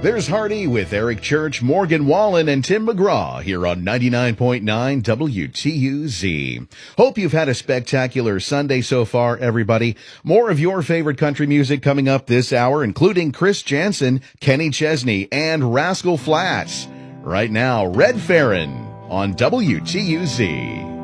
There's Hardy with Eric Church, Morgan Wallen, and Tim McGraw here on 99.9 WTUZ. Hope you've had a spectacular Sunday so far, everybody. More of your favorite country music coming up this hour, including Chris Janson, Kenny Chesney, and Rascal Flatts. Right now, Red Farron on WTUZ.